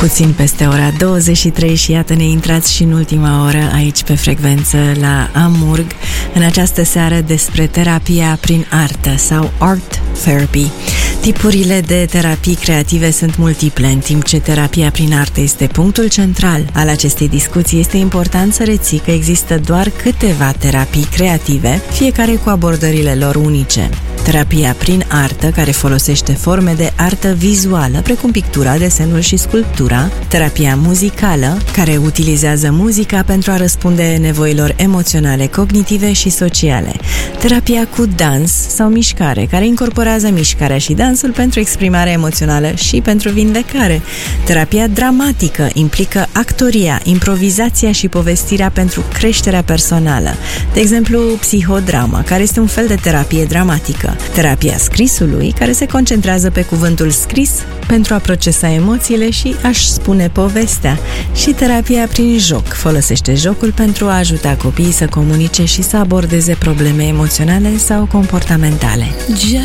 Puțin peste ora 23 și iată ne intrați și în ultima oră aici pe frecvență la Amurg în această seară despre terapia prin artă sau art therapy. Tipurile de terapii creative sunt multiple, în timp ce terapia prin artă este punctul central al acestei discuții. Este important să reții că există doar câteva terapii creative, fiecare cu abordările lor unice. Terapia prin artă, care folosește forme de artă vizuală, precum pictura, desenul și sculptura. Terapia muzicală, care utilizează muzica pentru a răspunde nevoilor emoționale, cognitive și sociale. Terapia cu dans sau mișcare, care incorporează mișcarea și dansul pentru exprimare emoțională și pentru vindecare. Terapia dramatică implică actoria, improvizația și povestirea pentru creșterea personală. De exemplu, psihodrama, care este un fel de terapie dramatică. Terapia scrisului, care se concentrează pe cuvântul scris pentru a procesa emoțiile și a-și spune povestea. Și terapia prin joc folosește jocul pentru a ajuta copiii să comunice și să abordeze probleme emoționale sau comportamentale.